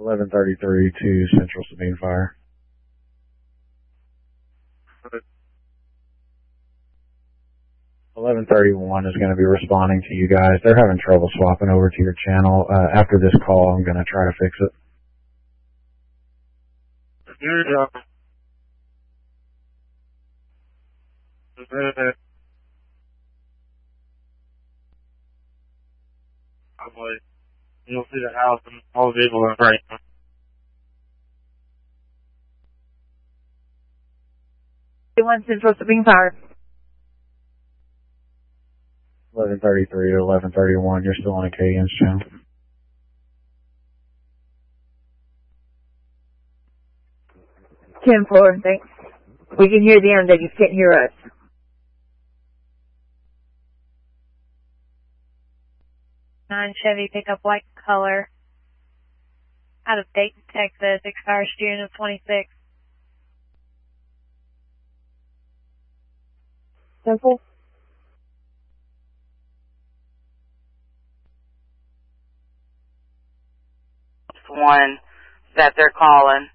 1133 to Central Sabine Fire. 1131 is going to be responding to you guys. They're having trouble swapping over to your channel. After this call, I'm going to try to fix it. You'll see the house and all the vehicles are right. Central Sabine Fire. 1133 to 1131. You're still on Acadian's channel. Ten four, thanks. We can hear them, they just can't hear us. Chevy pickup white color out of Dayton, Texas, expires June of 26. Simple. One that they're calling.